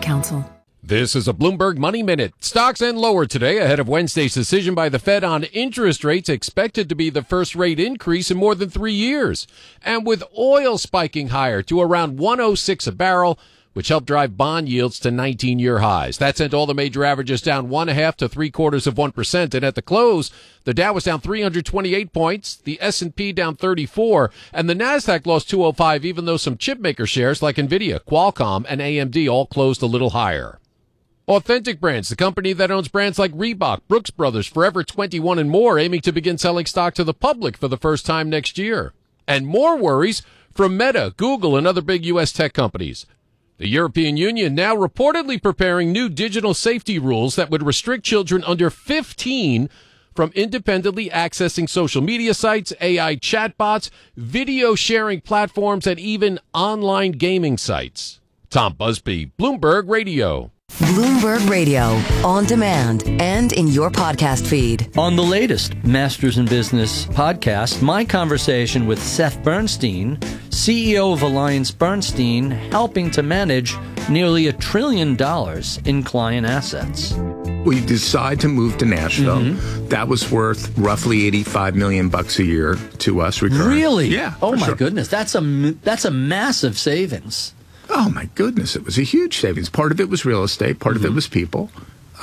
Counsel. This is a Bloomberg Money Minute. Stocks end lower today ahead of Wednesday's decision by the Fed on interest rates, expected to be the first rate increase in more than 3 years. And with oil spiking higher to around $106 a barrel, which helped drive bond yields to 19-year highs. That sent all the major averages down 1.5 to 0.75%. And at the close, the Dow was down 328 points, the S&P down 34, and the Nasdaq lost 205, even though some chipmaker shares like Nvidia, Qualcomm, and AMD all closed a little higher. Authentic Brands, the company that owns brands like Reebok, Brooks Brothers, Forever 21, and more, aiming to begin selling stock to the public for the first time next year. And more worries from Meta, Google, and other big U.S. tech companies. The European Union now reportedly preparing new digital safety rules that would restrict children under 15 from independently accessing social media sites, AI chatbots, video sharing platforms, and even online gaming sites. Tom Busby, Bloomberg Radio. Bloomberg Radio, on demand and in your podcast feed. On the latest Masters in Business podcast, my conversation with Seth Bernstein, CEO of Alliance Bernstein, helping to manage nearly $1 trillion in client assets. We decide to move to Nashville. Mm-hmm. That was worth roughly $85 million a year to us. Recurring. Really? Yeah. Oh my goodness, that's a massive savings. Oh, my goodness. It was a huge savings. Part of it was real estate. Part of it was people.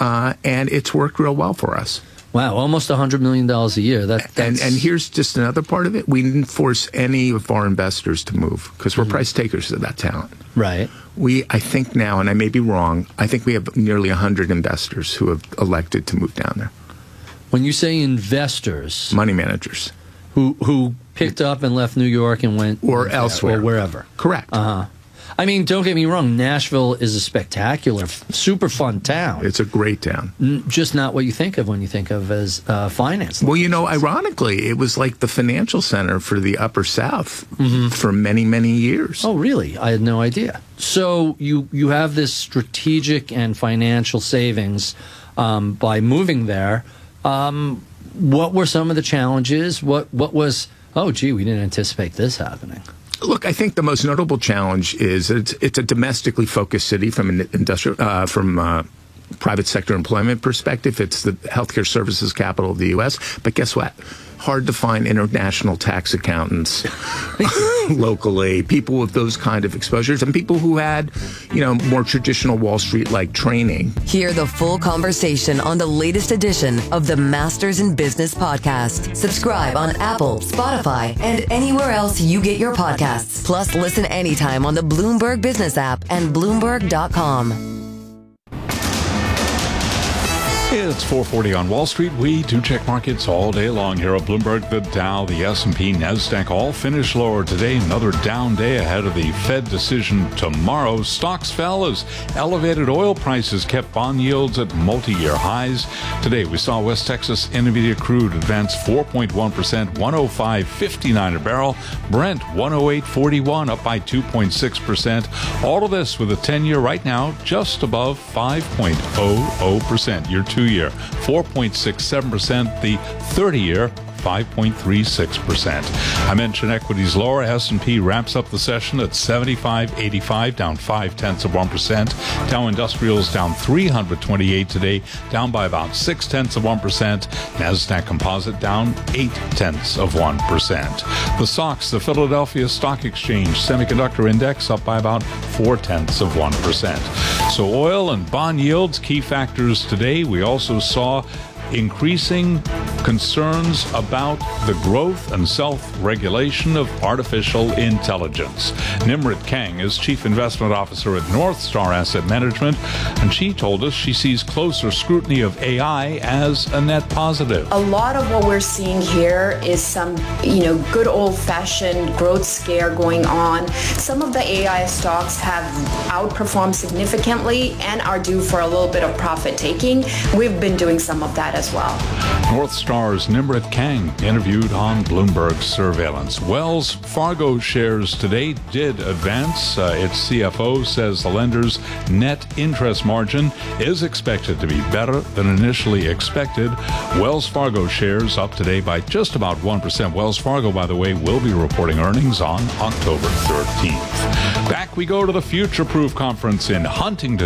And it's worked real well for us. Wow, almost $100 million a year. And here's just another part of it. We didn't force any of our investors to move because we're price takers of that talent. Right. I think now, and I may be wrong, I think we have nearly 100 investors who have elected to move down there. When you say investors... Money managers. Who picked up and left New York and went... Or elsewhere. Or wherever. Correct. Uh-huh. I mean, don't get me wrong, Nashville is a spectacular, super fun town. It's a great town. Just not what you think of when you think of as finance. Well, ironically, it was like the financial center for the Upper South for many, many years. Oh, really? I had no idea. So you have this strategic and financial savings by moving there. What were some of the challenges? What was, oh, gee, we didn't anticipate this happening? Look, I think the most notable challenge is it's a domestically focused city from an industrial, private sector employment perspective. It's the healthcare services capital of the U.S. But guess what? Hard to find international tax accountants locally, people with those kind of exposures, and people who had, more traditional Wall Street-like training. Hear the full conversation on the latest edition of the Masters in Business podcast. Subscribe on Apple, Spotify, and anywhere else you get your podcasts. Plus, listen anytime on the Bloomberg Business app and Bloomberg.com. It's 4:40 on Wall Street. We do check markets all day long here at Bloomberg. The Dow, the S&P, NASDAQ all finished lower today. Another down day ahead of the Fed decision tomorrow. Stocks fell as elevated oil prices kept bond yields at multi-year highs. Today we saw West Texas Intermediate crude advance 4.1%, 105.59 a barrel. Brent 108.41, up by 2.6%. All of this with a 10-year right now just above 5.00%. Your 2-year 4.67%, the 30-year 5.36%. I mentioned equities lower. S&P wraps up the session at 75.85, down 0.5%. Dow Industrials down 328 today, down by about 0.6%. Nasdaq Composite down 0.8%. The SOX, the Philadelphia Stock Exchange Semiconductor Index, up by about 0.4%. So oil and bond yields, key factors today. We also saw increasing concerns about the growth and self-regulation of artificial intelligence. Nimrit Kang is Chief Investment Officer at North Star Asset Management, and she told us she sees closer scrutiny of AI as a net positive. A lot of what we're seeing here is some, good old-fashioned growth scare going on. Some of the AI stocks have outperformed significantly and are due for a little bit of profit taking. We've been doing some of that as well. North Star's Nimrit Kang interviewed on Bloomberg Surveillance. Wells Fargo shares today did advance. Its CFO says the lender's net interest margin is expected to be better than initially expected. Wells Fargo shares up today by just about 1%. Wells Fargo, by the way, will be reporting earnings on October 13th. Back we go to the Future Proof Conference in Huntington.